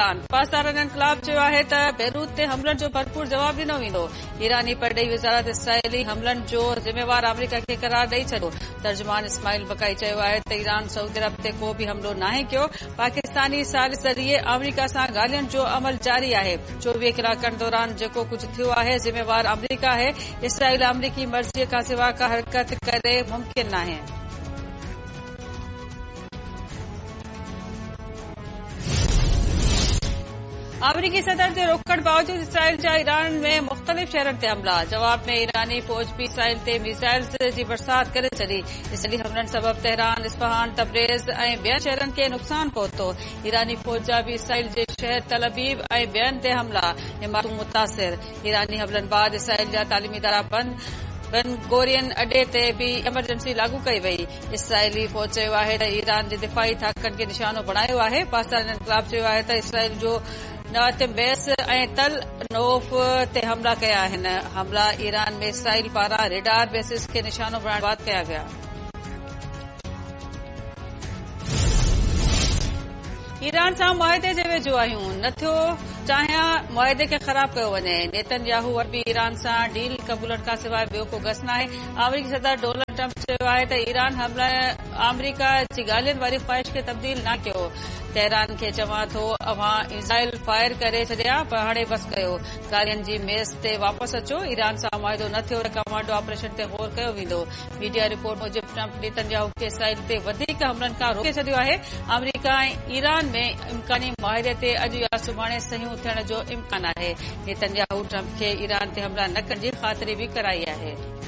Iran Pakistan इनकलाब चयो आहे त बेरूत ते हमलनि जो भरपूर जवाब ॾिनो वेंदो। ईरानी परॾेही वज़ारत इसराइली हमलनि जो ज़िम्मेवार अमरीका खे करार ॾेई छॾियो। तर्जुमान इस्माइल बकाई चयो आहे त ईरान सऊदी अरब ते को बि हमलो नाहे कयो। पाकिस्तानी सालिस ज़रिए अमरीका सां ॻाल्हियुनि जो अमल जारी आहे। 24 कलाकनि दौरान जेको कुझ थियो आहे ज़िम्मेवार अमरीका आहे। इसराइल अमरीकी मर्ज़ीअ खां सिवा का हरकत करे मुमकिन नाहे। अमरीकी सदर ते रोकण बावजूद इसराइल जा ईरान में मुख़्तलिफ़ शहरनि ते हमला। जवाब में ईरानी फौज बि इसराइल ते मिसाइल्स जी बरसात करे छॾी। इसराइली हमलनि सबब तेहरान, इस्फहान, तब्रेज़ ऐं ॿियनि शहरनि खे नुक़सान पहुतो। ईरानी फौज जा बि इसराइल जे शहर तल अबीब ऐं ॿियनि ते हमला। इमारतूं मुतासिर। ईरानी हमलनि बाद इसराइल जा तालीमी इदारा बंद। बेन गोरियन अॾे ते बि एमरजेंसी लागू कई वई। इसराइली फौज चयो आहे त ईरान जे दिफ़ाई ताक़तनि खे निशानो बणायो आहे। पाकिस्तान इनकलाब चयो आहे त इसराइल जो नातिम बेस ऐं तल नोफ ते हमला कया आहिनि। हमला ईरान में इसराइल पारां रेडार बेसिस खे निशानो बणाइण बाद कया विया। ईरान सां मुआहिदे जे वेझो आहियूं। नथो चाहियां मुआहिदे खे ख़राब कयो वञे। नेतन्याहू वटि बि ईरान सां डील क़बूलनि खां सवाइ ॿियो को गस नाहे। अमरीकी सदर डोनाल्ड ट्रंप चयो आहे त ईरान हमला अमरीका जी ॻाल्हियुनि वारी ख़्वाहिश खे तब्दील न कयो। तेहरान खे चवां थो अव्हां मिसाइल फायर करे छॾिया पर हाणे बस कयो। ॻाल्हियुनि जी मेज़ ते वापसि अचो। ईरान सां मुआहिदो न थियो त कमांडो ऑपरेशन ते गौर कयो वेंदो। मीडिया रिपोर्ट मूजिब ट्रंप नेतन्याहू खे इसराइल ते वधीक हमलनि खां रोके छॾियो आहे। अमरीका ऐं ईरान में इम्कानी मुआहिदे ते अॼु या सुभाणे सहियूं थियण जो इम्कान आहे। नेतन्याहू ट्रंप खे ईरान ते हमला न करण जी ख़ातिरी बि कराई आहे।